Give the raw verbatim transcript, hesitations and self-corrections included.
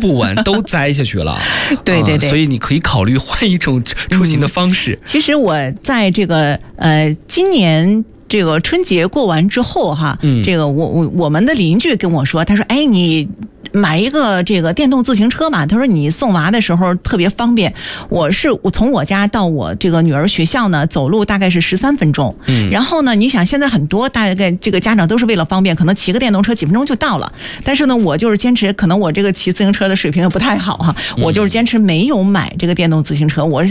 不完都栽下去了。 对对对、 呃，所以你可以考虑换一种出行的方式。 嗯、其实我在这个呃今年。这个春节过完之后哈，嗯，这个我我我们的邻居跟我说，他说，哎，你买一个这个电动自行车嘛，他说你送娃的时候特别方便。我是我从我家到我这个女儿学校呢，走路大概是十三分钟，嗯，然后呢，你想现在很多大概这个家长都是为了方便，可能骑个电动车几分钟就到了，但是呢，我就是坚持，可能我这个骑自行车的水平也不太好哈，我就是坚持没有买这个电动自行车，我是。